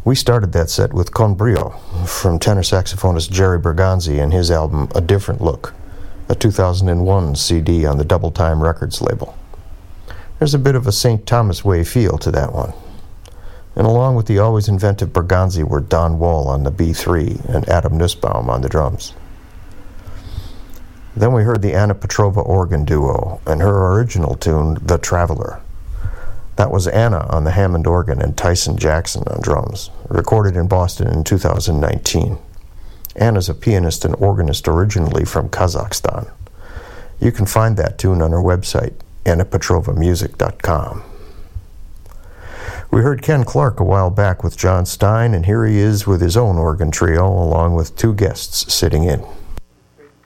We started that set with Con Brio from tenor saxophonist Jerry Berganzi and his album A Different Look, a 2001 CD on the Double Time Records label. There's a bit of a St. Thomas Way feel to that one. And along with the always inventive Berganzi were Don Wall on the B3 and Adam Nussbaum on the drums. Then we heard the Anna Petrova organ duo and her original tune, The Traveler. That was Anna on the Hammond organ and Tyson Jackson on drums, recorded in Boston in 2019. Anna's a pianist and organist originally from Kazakhstan. You can find that tune on her website, annapetrovamusic.com. We heard Ken Clark a while back with John Stein, and here he is with his own organ trio along with two guests sitting in.